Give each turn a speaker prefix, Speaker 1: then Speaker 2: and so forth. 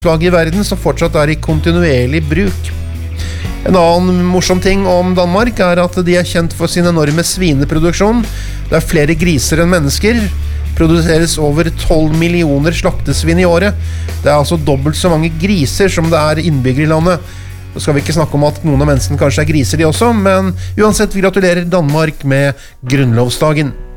Speaker 1: flagg I verden som fortsatt I kontinuerlig bruk. En annen morsom ting om Danmark at de kjent for sin enorme svineproduksjon. Det flere griser enn mennesker. Produseres over 12 millioner slaktesvin I året. Det altså dobbelt så mange griser som det innbyggere I landet. Nå skal vi ikke snakke om at noen av menneskene kanskje griser de også, men uansett, vi gratulerer Danmark med grunnlovsdagen.